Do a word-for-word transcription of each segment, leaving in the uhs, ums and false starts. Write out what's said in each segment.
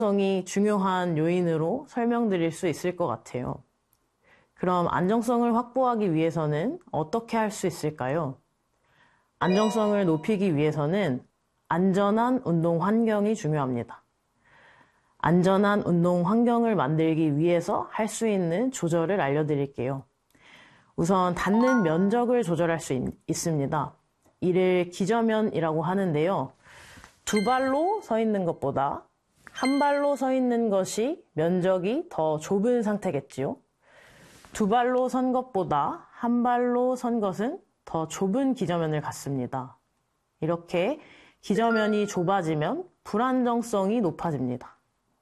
안정성이 중요한 요인으로 설명드릴 수 있을 것 같아요. 그럼 안정성을 확보하기 위해서는 어떻게 할 수 있을까요? 안정성을 높이기 위해서는 안전한 운동 환경이 중요합니다. 안전한 운동 환경을 만들기 위해서 할 수 있는 조절을 알려드릴게요. 우선 닿는 면적을 조절할 수 있, 있습니다. 이를 기저면이라고 하는데요. 두 발로 서 있는 것보다 한 발로 서 있는 것이 면적이 더 좁은 상태겠지요. 두 발로 선 것보다 한 발로 선 것은 더 좁은 기저면을 갖습니다. 이렇게 기저면이 좁아지면 불안정성이 높아집니다.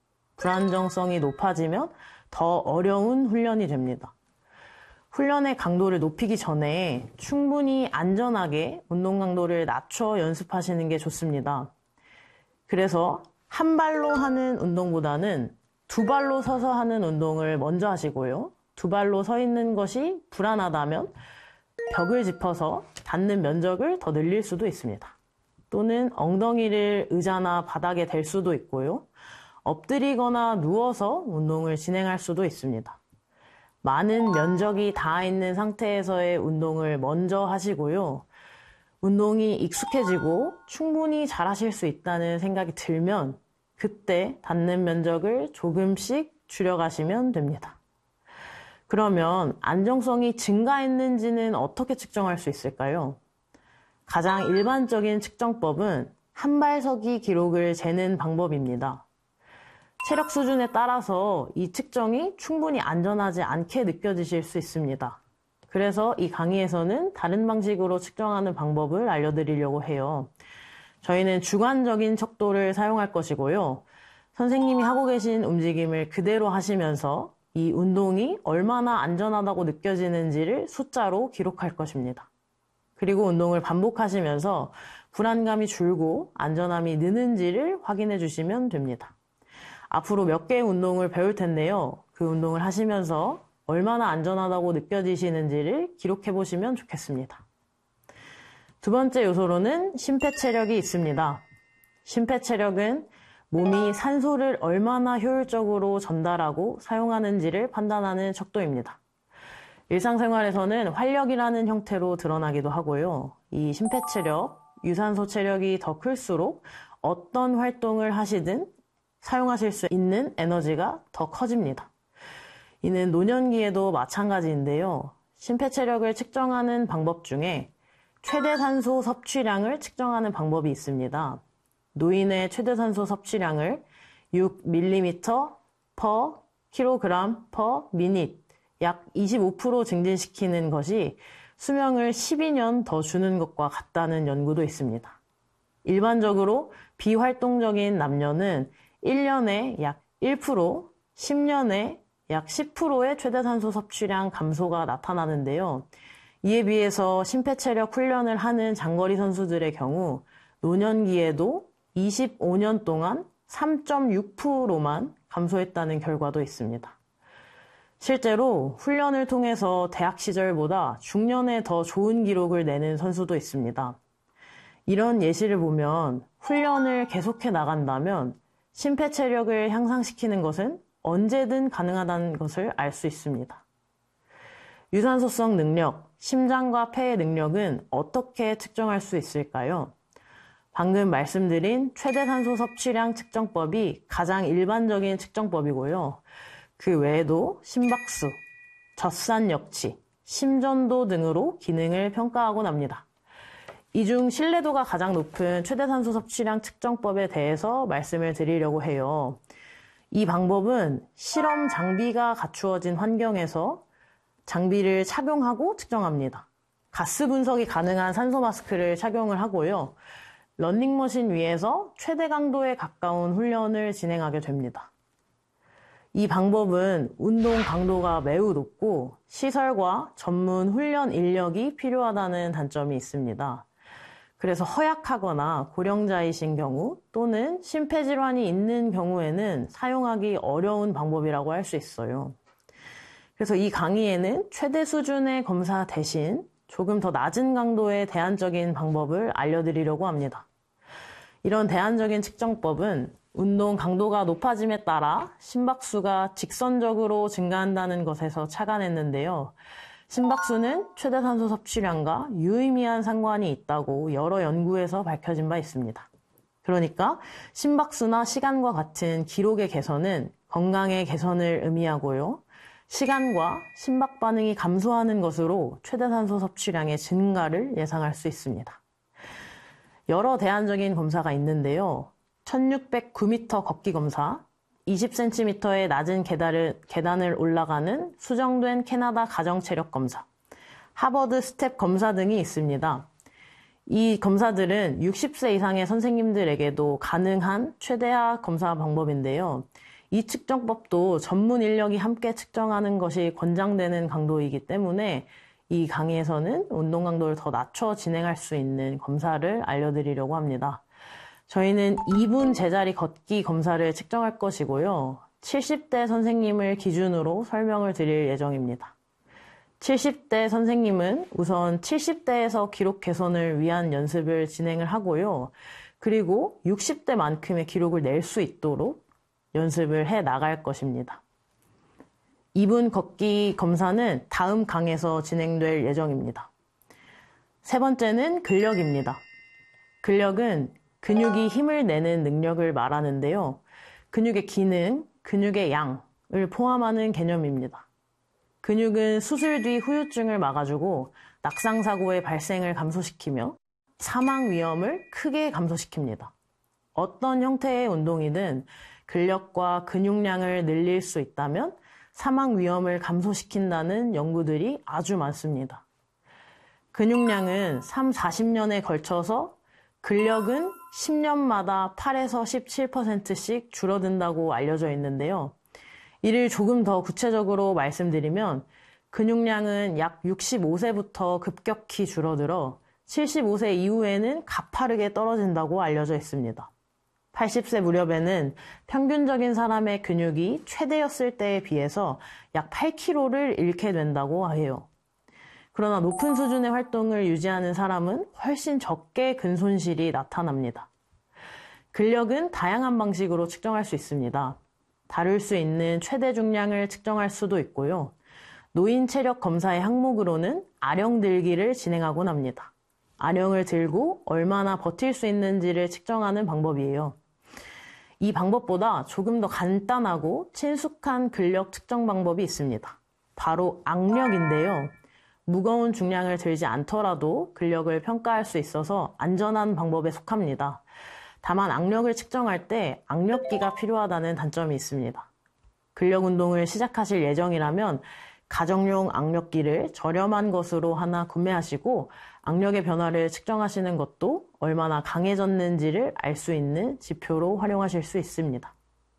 불안정성이 높아지면 더 어려운 훈련이 됩니다. 훈련의 강도를 높이기 전에 충분히 안전하게 운동 강도를 낮춰 연습하시는 게 좋습니다. 그래서 한 발로 하는 운동보다는 두 발로 서서 하는 운동을 먼저 하시고요. 두 발로 서 있는 것이 불안하다면 벽을 짚어서 닿는 면적을 더 늘릴 수도 있습니다. 또는 엉덩이를 의자나 바닥에 댈 수도 있고요. 엎드리거나 누워서 운동을 진행할 수도 있습니다. 많은 면적이 닿아 있는 상태에서의 운동을 먼저 하시고요. 운동이 익숙해지고 충분히 잘하실 수 있다는 생각이 들면 그때 닿는 면적을 조금씩 줄여가시면 됩니다. 그러면 안정성이 증가했는지는 어떻게 측정할 수 있을까요? 가장 일반적인 측정법은 한발서기 기록을 재는 방법입니다. 체력 수준에 따라서 이 측정이 충분히 안전하지 않게 느껴지실 수 있습니다. 그래서 이 강의에서는 다른 방식으로 측정하는 방법을 알려드리려고 해요. 저희는 주관적인 척도를 사용할 것이고요. 선생님이 하고 계신 움직임을 그대로 하시면서 이 운동이 얼마나 안전하다고 느껴지는지를 숫자로 기록할 것입니다. 그리고 운동을 반복하시면서 불안감이 줄고 안전함이 느는지를 확인해 주시면 됩니다. 앞으로 몇 개의 운동을 배울 텐데요. 그 운동을 하시면서 얼마나 안전하다고 느껴지시는지를 기록해 보시면 좋겠습니다. 두 번째 요소로는 심폐체력이 있습니다. 심폐체력은 몸이 산소를 얼마나 효율적으로 전달하고 사용하는지를 판단하는 척도입니다. 일상생활에서는 활력이라는 형태로 드러나기도 하고요. 이 심폐체력, 유산소 체력이 더 클수록 어떤 활동을 하시든 사용하실 수 있는 에너지가 더 커집니다. 이는 노년기에도 마찬가지인데요. 심폐체력을 측정하는 방법 중에 최대 산소 섭취량을 측정하는 방법이 있습니다. 노인의 최대 산소 섭취량을 육 밀리미터 per 킬로그램 per minute, 약 이십오 퍼센트 증진시키는 것이 수명을 십이 년 더 주는 것과 같다는 연구도 있습니다. 일반적으로 비활동적인 남녀는 일 년에 약 일 퍼센트, 십 년에 약 십 퍼센트의 최대 산소 섭취량 감소가 나타나는데요. 이에 비해서 심폐체력 훈련을 하는 장거리 선수들의 경우 노년기에도 이십오 년 동안 삼 점 육 퍼센트만 감소했다는 결과도 있습니다. 실제로 훈련을 통해서 대학 시절보다 중년에 더 좋은 기록을 내는 선수도 있습니다. 이런 예시를 보면 훈련을 계속해 나간다면 심폐체력을 향상시키는 것은 언제든 가능하다는 것을 알 수 있습니다. 유산소성 능력, 심장과 폐의 능력은 어떻게 측정할 수 있을까요? 방금 말씀드린 최대 산소 섭취량 측정법이 가장 일반적인 측정법이고요. 그 외에도 심박수, 젖산 역치, 심전도 등으로 기능을 평가하곤 합니다. 이 중 신뢰도가 가장 높은 최대 산소 섭취량 측정법에 대해서 말씀을 드리려고 해요. 이 방법은 실험 장비가 갖추어진 환경에서 장비를 착용하고 측정합니다. 가스 분석이 가능한 산소 마스크를 착용을 하고요. 러닝머신 위에서 최대 강도에 가까운 훈련을 진행하게 됩니다. 이 방법은 운동 강도가 매우 높고 시설과 전문 훈련 인력이 필요하다는 단점이 있습니다. 그래서 허약하거나 고령자이신 경우 또는 심폐질환이 있는 경우에는 사용하기 어려운 방법이라고 할 수 있어요. 그래서 이 강의에는 최대 수준의 검사 대신 조금 더 낮은 강도의 대안적인 방법을 알려드리려고 합니다. 이런 대안적인 측정법은 운동 강도가 높아짐에 따라 심박수가 직선적으로 증가한다는 것에서 착안했는데요. 심박수는 최대 산소 섭취량과 유의미한 상관이 있다고 여러 연구에서 밝혀진 바 있습니다. 그러니까 심박수나 시간과 같은 기록의 개선은 건강의 개선을 의미하고요. 시간과 심박 반응이 감소하는 것으로 최대 산소 섭취량의 증가를 예상할 수 있습니다. 여러 대안적인 검사가 있는데요. 천육백구 미터 걷기 검사, 이십 센티미터의 낮은 계단을, 계단을 올라가는 수정된 캐나다 가정체력 검사, 하버드 스텝 검사 등이 있습니다. 이 검사들은 육십 세 이상의 선생님들에게도 가능한 최대화 검사 방법인데요. 이 측정법도 전문 인력이 함께 측정하는 것이 권장되는 강도이기 때문에 이 강의에서는 운동 강도를 더 낮춰 진행할 수 있는 검사를 알려드리려고 합니다. 저희는 이 분 제자리 걷기 검사를 측정할 것이고요. 칠십 대 선생님을 기준으로 설명을 드릴 예정입니다. 칠십 대 선생님은 우선 칠십 대에서 기록 개선을 위한 연습을 진행을 하고요. 그리고 육십 대만큼의 기록을 낼 수 있도록 연습을 해 나갈 것입니다. 이 분 걷기 검사는 다음 강에서 진행될 예정입니다. 세 번째는 근력입니다. 근력은 근육이 힘을 내는 능력을 말하는데요. 근육의 기능, 근육의 양을 포함하는 개념입니다. 근육은 수술 뒤 후유증을 막아주고 낙상사고의 발생을 감소시키며 사망 위험을 크게 감소시킵니다. 어떤 형태의 운동이든 근력과 근육량을 늘릴 수 있다면 사망 위험을 감소시킨다는 연구들이 아주 많습니다. 근육량은 삼, 사십 년에 걸쳐서 근력은 십 년마다 팔에서 십칠 퍼센트씩 줄어든다고 알려져 있는데요. 이를 조금 더 구체적으로 말씀드리면 근육량은 약 육십오 세부터 급격히 줄어들어 칠십오 세 이후에는 가파르게 떨어진다고 알려져 있습니다. 팔십 세 무렵에는 평균적인 사람의 근육이 최대였을 때에 비해서 약 팔 킬로그램를 잃게 된다고 해요. 그러나 높은 수준의 활동을 유지하는 사람은 훨씬 적게 근손실이 나타납니다. 근력은 다양한 방식으로 측정할 수 있습니다. 다룰 수 있는 최대 중량을 측정할 수도 있고요. 노인 체력 검사의 항목으로는 아령 들기를 진행하곤 합니다. 아령을 들고 얼마나 버틸 수 있는지를 측정하는 방법이에요. 이 방법보다 조금 더 간단하고 친숙한 근력 측정 방법이 있습니다. 바로 악력인데요. 무거운 중량을 들지 않더라도 근력을 평가할 수 있어서 안전한 방법에 속합니다. 다만 악력을 측정할 때 악력기가 필요하다는 단점이 있습니다. 근력 운동을 시작하실 예정이라면 가정용 악력기를 저렴한 것으로 하나 구매하시고 악력의 변화를 측정하시는 것도 얼마나 강해졌는지를 알 수 있는 지표로 활용하실 수 있습니다.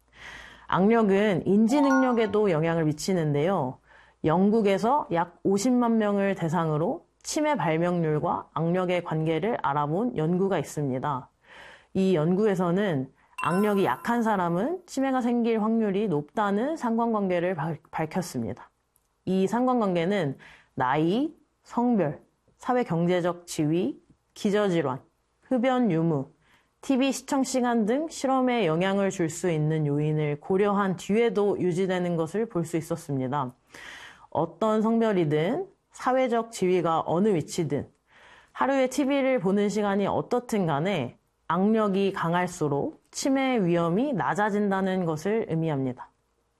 악력은 인지 능력에도 영향을 미치는데요. 영국에서 약 오십만 명을 대상으로 치매 발병률과 악력의 관계를 알아본 연구가 있습니다. 이 연구에서는 악력이 약한 사람은 치매가 생길 확률이 높다는 상관관계를 밝혔습니다. 이 상관관계는 나이, 성별, 사회경제적 지위, 기저질환, 흡연 유무, 티비 시청 시간 등 실험에 영향을 줄 수 있는 요인을 고려한 뒤에도 유지되는 것을 볼 수 있었습니다. 어떤 성별이든 사회적 지위가 어느 위치든 하루에 티비를 보는 시간이 어떻든 간에 악력이 강할수록 치매 위험이 낮아진다는 것을 의미합니다.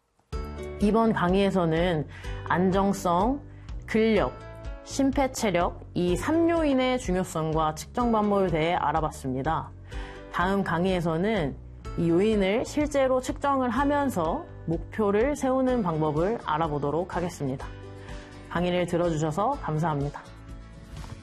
이번 강의에서는 안정성, 근력, 심폐체력 이 삼 요인의 중요성과 측정 방법에 대해 알아봤습니다. 다음 강의에서는 이 요인을 실제로 측정을 하면서 목표를 세우는 방법을 알아보도록 하겠습니다. 강의를 들어주셔서 감사합니다.